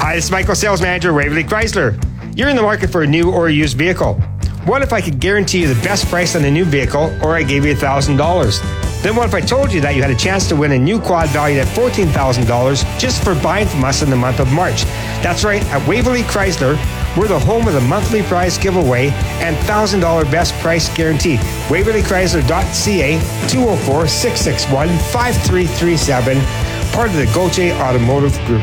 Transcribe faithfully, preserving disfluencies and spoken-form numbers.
Hi, this is Michael, Sales Manager, Waverly Chrysler. You're in the market for a new or a used vehicle. What if I could guarantee you the best price on a new vehicle, or I gave you one thousand dollars? Then what if I told you that you had a chance to win a new quad valued at fourteen thousand dollars just for buying from us in the month of March? That's right, at Waverly Chrysler, we're the home of the monthly prize giveaway and one thousand dollars best price guarantee. Waverly Chrysler dot C A, two oh four, six six one, five three three seven, part of the Gauthier Automotive Group.